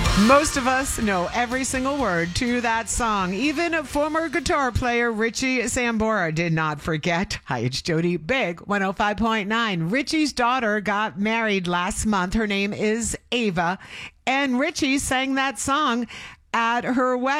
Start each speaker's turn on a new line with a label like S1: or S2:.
S1: Most of us know every single word to that song. Even former guitar player Richie Sambora did not forget. Hi, it's Jody. Big 105.9. Richie's daughter got married last month. Her name is Ava. And Richie sang that song at her wedding.